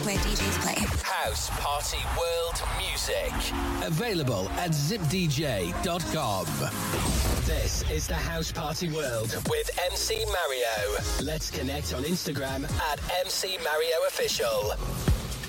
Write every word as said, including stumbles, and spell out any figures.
where D Js play. House Party World Music. Available at zip d j dot com. This is the House Party World with M C Mario. Let's connect on Instagram at M C Mario Official.